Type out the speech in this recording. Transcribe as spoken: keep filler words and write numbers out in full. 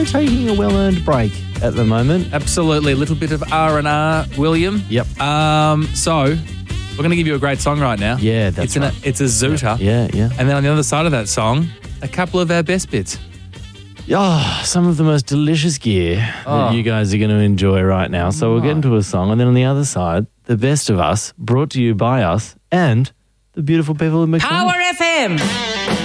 of taking a well-earned break at the moment. Absolutely. A little bit of R and R, William. Yep. Um, so, we're going to give you a great song right now. Yeah, that's it's in right. A, it's a zooter. Yeah, yeah. And then on the other side of that song, a couple of our best bits. Oh, some of the most delicious gear Oh. that you guys are going to enjoy right now. So we'll get into a song, and then on the other side, the best of us, brought to you by us, and the beautiful people of McDonald's. Power F M.